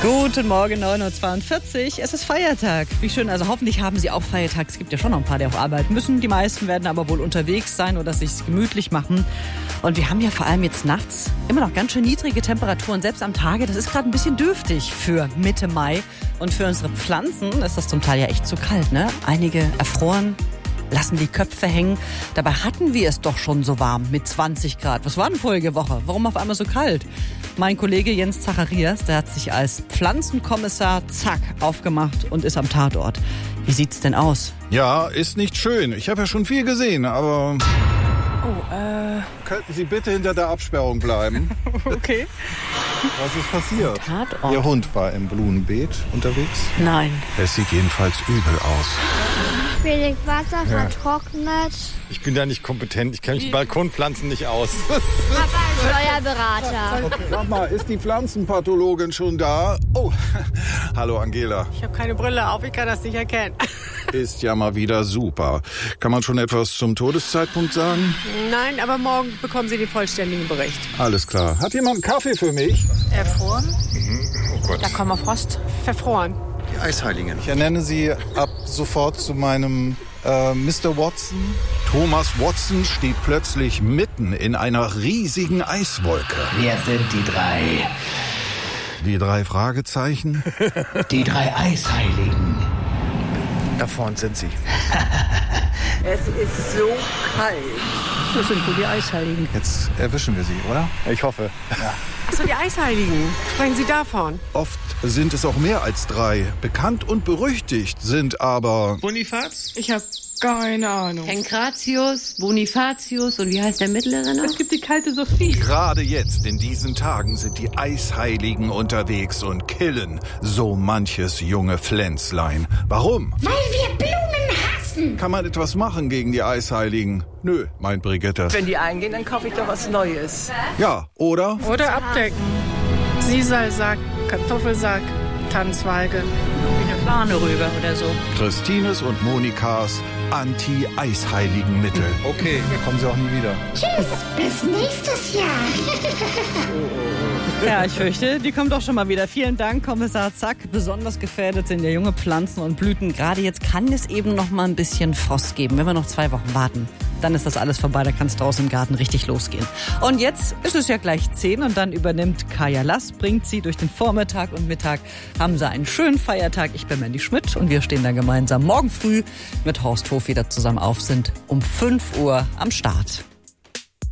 Guten Morgen, 9.42 Uhr. Es ist Feiertag. Wie schön, also hoffentlich haben Sie auch Feiertag. Es gibt ja schon noch ein paar, die auch arbeiten müssen. Die meisten werden aber wohl unterwegs sein oder sich gemütlich machen. Und wir haben ja vor allem jetzt nachts immer noch ganz schön niedrige Temperaturen, selbst am Tage. Das ist gerade ein bisschen dürftig für Mitte Mai. Und für unsere Pflanzen ist das zum Teil ja echt zu kalt, ne? Einige erfroren, lassen die Köpfe hängen. Dabei hatten wir es doch schon so warm mit 20 Grad. Was war denn vorige Woche? Warum auf einmal so kalt? Mein Kollege Jens Zacharias, der hat sich als Pflanzenkommissar aufgemacht und ist am Tatort. Wie sieht's denn aus? Ja, ist nicht schön. Ich habe ja schon viel gesehen, aber... Könnten Sie bitte hinter der Absperrung bleiben? Okay. Was ist passiert? Tatort? Ihr Hund war im Blumenbeet unterwegs? Nein. Es sieht jedenfalls übel aus. Wenig Wasser vertrocknet. Ich bin da nicht kompetent. Ich kenne mich Balkonpflanzen nicht aus. Papa ist Steuerberater. Okay, sag mal, ist die Pflanzenpathologin schon da? Oh, hallo Angela. Ich habe keine Brille auf, ich kann das nicht erkennen. Ist ja mal wieder super. Kann man schon etwas zum Todeszeitpunkt sagen? Nein, aber morgen bekommen Sie den vollständigen Bericht. Alles klar. Hat jemand einen Kaffee für mich? Erfroren? Oh Gott. Da kommen wir Frost. Verfroren. Die Eisheiligen. Ich ernenne Sie ab sofort zu meinem Mr. Watson. Thomas Watson steht plötzlich mitten in einer riesigen Eiswolke. Wer sind die drei? Die 3 Fragezeichen? Die 3 Eisheiligen. Da vorne sind sie. Es ist so kalt. Das sind wohl die Eisheiligen. Jetzt erwischen wir sie, oder? Ich hoffe. Achso, die Eisheiligen. Sprechen Sie davon? Oft sind es auch mehr als 3. Bekannt und berüchtigt sind aber... Bonifaz? Ich habe keine Ahnung. Pankratius, Bonifatius und wie heißt der mittlere noch? Es gibt die kalte Sophie. Gerade jetzt, in diesen Tagen, sind die Eisheiligen unterwegs und killen so manches junge Pflänzlein. Warum? Weil wir Blumen hassen. Kann man etwas machen gegen die Eisheiligen? Nö, meint Brigitte. Wenn die eingehen, dann kaufe ich doch was Neues. Ja, oder? Oder abdecken. Siesalsack, Kartoffelsack, Tannenzweige. Wie eine Plane rüber oder so. Christines und Monikas Anti-Eisheiligen-Mittel. Okay, kommen sie auch nie wieder. Tschüss, bis nächstes Jahr. Ja, ich fürchte, die kommt doch schon mal wieder. Vielen Dank, Kommissar Zack. Besonders gefährdet sind ja junge Pflanzen und Blüten. Gerade jetzt kann es eben noch mal ein bisschen Frost geben. Wenn wir noch 2 Wochen warten, dann ist das alles vorbei. Da kann es draußen im Garten richtig losgehen. Und jetzt ist es ja gleich 10 und dann übernimmt Kaya Lass, bringt sie durch den Vormittag und Mittag. Haben sie einen schönen Feiertag. Ich bin Mandy Schmidt und wir stehen dann gemeinsam morgen früh mit Horst Hof wieder zusammen auf, sind um 5 Uhr am Start.